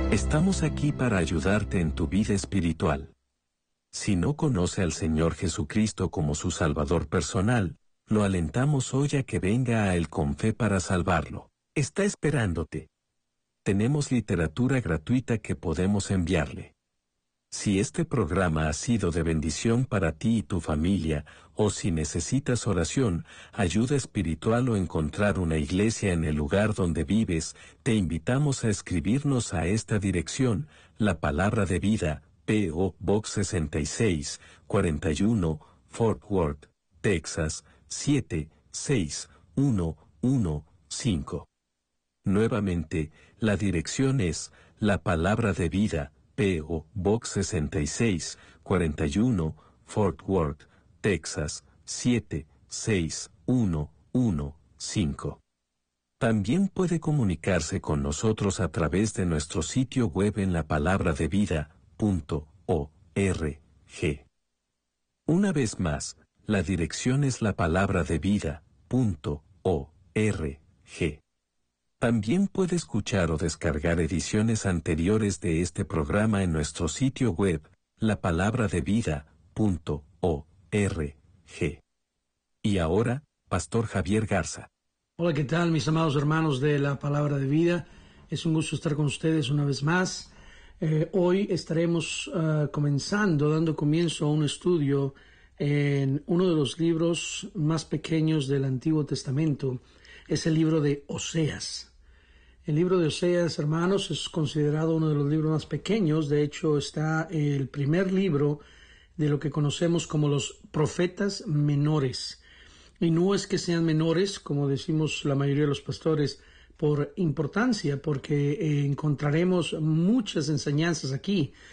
Estamos aquí para ayudarte en tu vida espiritual. Si no conoce al Señor Jesucristo como su Salvador personal, lo alentamos hoy a que venga a Él con fe para salvarlo. Está esperándote. Tenemos literatura gratuita que podemos enviarle. Si este programa ha sido de bendición para ti y tu familia, o si necesitas oración, ayuda espiritual o encontrar una iglesia en el lugar donde vives, te invitamos a escribirnos a esta dirección, La Palabra de Vida, P.O. Box 66, 41, Fort Worth, Texas, 76115. Nuevamente, la dirección es La Palabra de Vida, P.O. Box 66, 41, Fort Worth, Texas, 76115. También puede comunicarse con nosotros a través de nuestro sitio web en lapalabraDeVida.org. Una vez más, la dirección es lapalabraDeVida.org. También puede escuchar o descargar ediciones anteriores de este programa en nuestro sitio web, lapalabraDeVida.org. Y ahora, Pastor Javier Garza. Hola, ¿qué tal, mis amados hermanos de la Palabra de Vida? Es un gusto estar con ustedes una vez más. Hoy estaremos dando comienzo a un estudio en uno de los libros más pequeños del Antiguo Testamento. Es el libro de Oseas. El libro de Oseas, hermanos, es considerado uno de los libros más pequeños. De hecho, está el primer libro de lo que conocemos como los profetas menores. Y no es que sean menores, como decimos la mayoría de los pastores, por importancia, porque encontraremos muchas enseñanzas aquí,